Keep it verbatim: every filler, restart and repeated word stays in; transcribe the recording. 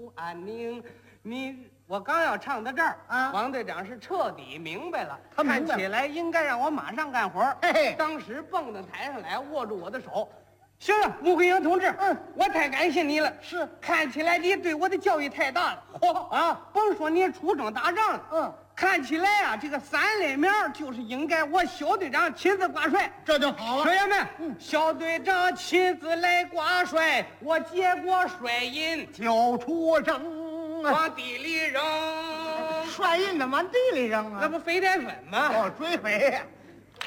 不安宁。你我刚要唱到这儿啊， 王队长是彻底明白了， 他明白了看起来应该让我马上干活。 嘿嘿当时蹦到台上来，握住我的手。行了，穆桂英同志， 嗯， 我太感谢你了。 是， 看起来你对我的教育太大了。嚯啊，甭说你出征打仗了， 嗯， 看起来啊，这个三连面就是应该我小队长亲自挂帅， 这就好了。 学员们， 嗯， 小队长亲自来挂帅，我接过帅印就出征啊， 往地里扔， 帅印的往地里扔啊， 那不肥宅粉吗？ 哦，追肥。